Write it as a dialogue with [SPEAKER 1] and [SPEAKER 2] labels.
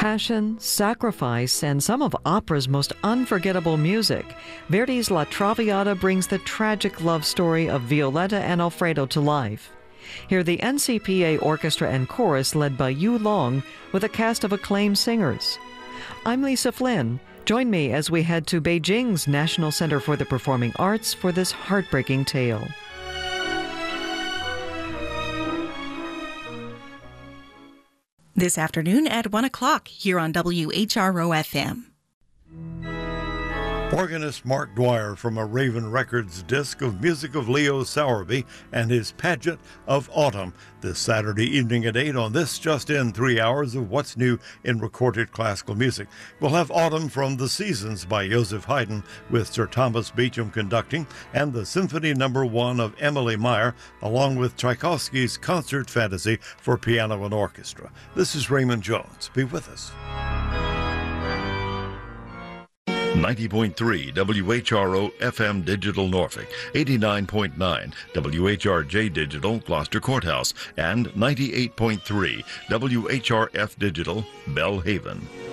[SPEAKER 1] Passion, sacrifice, and some of opera's most unforgettable music, Verdi's La Traviata brings the tragic love story of Violetta and Alfredo to life. Hear the NCPA Orchestra and Chorus led by Yu Long with a cast of acclaimed singers. I'm Lisa Flynn. Join me as we head to Beijing's National Center for the Performing Arts for this heartbreaking tale.
[SPEAKER 2] This afternoon at 1 o'clock here on WHRO-FM.
[SPEAKER 3] Organist Mark Dwyer from a Raven Records disc of music of Leo Sowerby and his Pageant of Autumn this Saturday evening at 8 on this just in 3 hours of what's new in recorded classical music. We'll have Autumn from the Seasons by Joseph Haydn with Sir Thomas Beecham conducting and the Symphony No. 1 of Emily Meyer along with Tchaikovsky's Concert Fantasy for piano and orchestra. This is Raymond Jones. Be with us.
[SPEAKER 4] 90.3 WHRO FM Digital Norfolk, 89.9 WHRJ Digital Gloucester Courthouse, and 98.3 WHRF Digital Bellhaven.